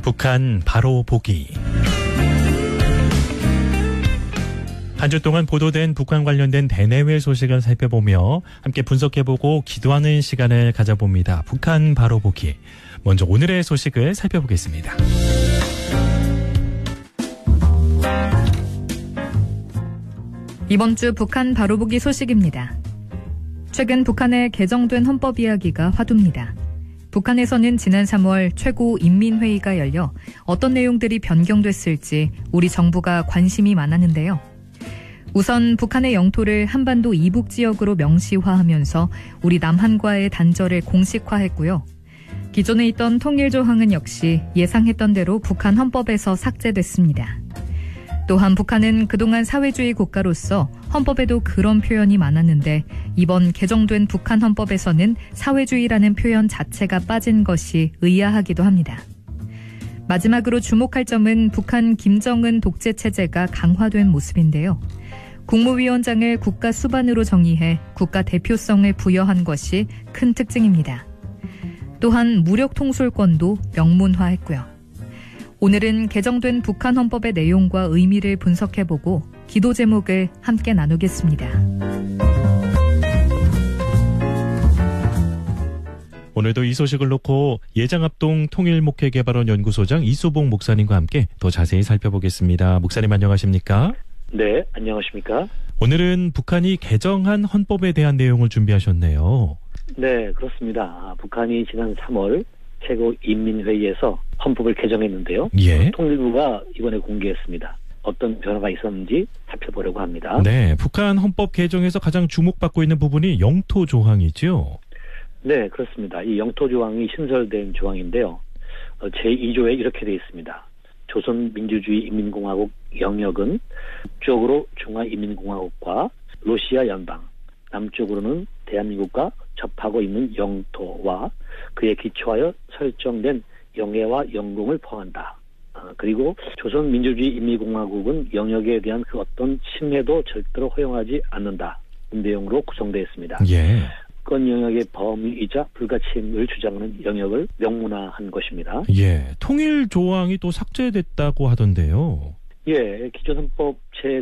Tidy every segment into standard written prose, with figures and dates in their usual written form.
북한 바로 보기. 한 주 동안 보도된 북한 관련된 대내외 소식을 살펴보며 함께 분석해보고 기도하는 시간을 가져봅니다. 북한 바로 보기. 먼저 오늘의 소식을 살펴보겠습니다. 이번 주 북한 바로 보기 소식입니다. 최근 북한의 개정된 헌법 이야기가 화두입니다. 북한에서는 지난 3월 최고인민회의가 열려 어떤 내용들이 변경됐을지 우리 정부가 관심이 많았는데요. 우선 북한의 영토를 한반도 이북 지역으로 명시화하면서 우리 남한과의 단절을 공식화했고요. 기존에 있던 통일조항은 역시 예상했던 대로 북한 헌법에서 삭제됐습니다. 또한 북한은 그동안 사회주의 국가로서 헌법에도 그런 표현이 많았는데 이번 개정된 북한 헌법에서는 사회주의라는 표현 자체가 빠진 것이 의아하기도 합니다. 마지막으로 주목할 점은 북한 김정은 독재 체제가 강화된 모습인데요. 국무위원장을 국가 수반으로 정의해 국가 대표성을 부여한 것이 큰 특징입니다. 또한 무력 통솔권도 명문화했고요. 오늘은 개정된 북한 헌법의 내용과 의미를 분석해보고 기도 제목을 함께 나누겠습니다. 오늘도 이 소식을 놓고 예장합동 통일목회개발원 연구소장 이수봉 목사님과 함께 더 자세히 살펴보겠습니다. 목사님 안녕하십니까? 네, 안녕하십니까? 오늘은 북한이 개정한 헌법에 대한 내용을 준비하셨네요. 네, 그렇습니다. 북한이 지난 3월 최고인민회의에서 헌법을 개정했는데요. 예. 통일부가 이번에 공개했습니다. 어떤 변화가 있었는지 살펴보려고 합니다. 네, 북한 헌법 개정에서 가장 주목받고 있는 부분이 영토 조항이죠. 네, 그렇습니다. 이 영토 조항이 신설된 조항인데요. 제2조에 이렇게 되어 있습니다. 조선민주주의인민공화국 영역은 북쪽으로 중화인민공화국과 러시아 연방, 남쪽으로는 대한민국과 접하고 있는 영토와 그에 기초하여 설정된 영해와 영공을 포함한다. 그리고 조선민주주의인민공화국은 영역에 대한 그 어떤 침해도 절대로 허용하지 않는다. 이 내용으로 구성되어 있습니다. 예. 건 영역의 범위이자 불가침을 주장하는 영역을 명문화한 것입니다. 예, 통일 조항이 또 삭제됐다고 하던데요. 예, 기존 헌법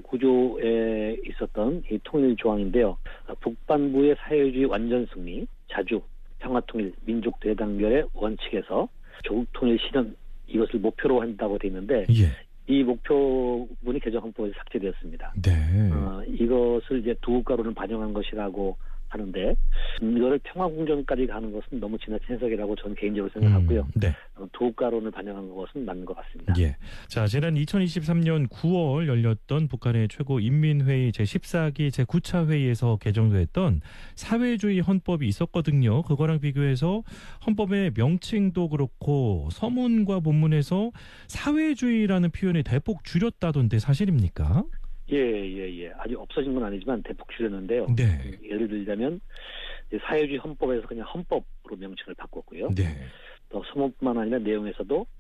제9조에 있었던 이 통일 조항인데요. 북반부의 사회주의 완전 승리, 자주, 평화통일, 민족 대단결의 원칙에서 조국 통일 실현 이것을 목표로 한다고 되어 있는데 예. 이 목표문이 개정 헌법에서 삭제되었습니다. 네. 이것을 이제 두 국가론을 반영한 것이라고 하는데 이거를 평화공존까지 가는 것은 너무 지나친 해석이라고 저는 개인적으로 생각하고요. 네. 두 국가론을 반영한 것은 맞는 것 같습니다. 예. 자, 지난 2023년 9월 열렸던 북한의 최고인민회의 제14기 제9차 회의에서 개정됐던 사회주의 헌법이 있었거든요. 그거랑 비교해서 헌법의 명칭도 그렇고 서문과 본문에서 사회주의라는 표현이 대폭 줄였다던데 사실입니까? 예. 아직 없어진 건 아니지만 대폭 줄였는데요. 네. 예를 들자면 사회주의 헌법에서 그냥 헌법으로 명칭을 바꿨고요. 네. 또 서문뿐만 아니라 내용에서도